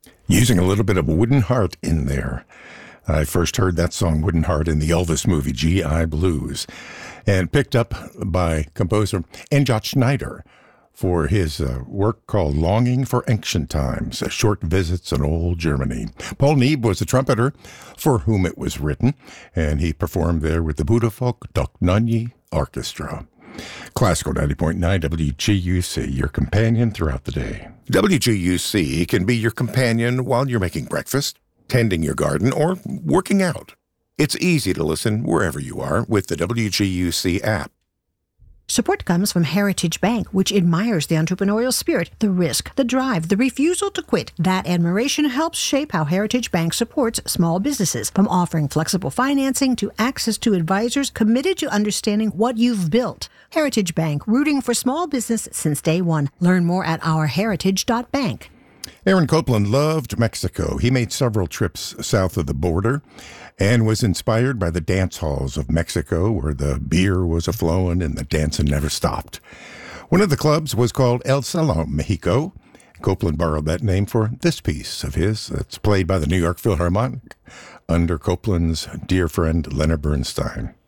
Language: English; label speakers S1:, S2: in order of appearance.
S1: using a little bit of Wooden Heart in there. I first heard that song, Wooden Heart, in the Elvis movie, G.I. Blues, and picked up by composer Enjot Schneider for his work called Longing for Ancient Times, Short Visits in Old Germany. Paul Neeb was the trumpeter for whom it was written, and he performed there with the Budafolk Doknunyi Orchestra. Classical 90.9 WGUC, your companion throughout the day. WGUC can be your companion while you're making breakfast, tending your garden, or working out. It's easy to listen wherever you are with the WGUC app.
S2: Support comes from Heritage Bank, which admires the entrepreneurial spirit, the risk, the drive, the refusal to quit. That admiration helps shape how Heritage Bank supports small businesses, from offering flexible financing to access to advisors committed to understanding what you've built. Heritage Bank, rooting for small business since day one. Learn more at ourheritage.bank.
S1: Aaron Copland loved Mexico. He made several trips south of the border and was inspired by the dance halls of Mexico, where the beer was a-flowing and the dancing never stopped. One of the clubs was called El Salon Mexico. Copland borrowed that name for this piece of his that's played by the New York Philharmonic under Copland's dear friend Leonard Bernstein.